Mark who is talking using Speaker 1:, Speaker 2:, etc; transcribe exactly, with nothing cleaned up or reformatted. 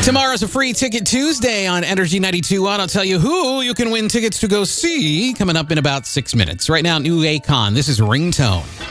Speaker 1: Tomorrow's a free ticket Tuesday on Energy ninety-two point one. I'll tell you who you can win tickets to go see coming up in about six minutes. Right now, new Akon. This is Ringtone.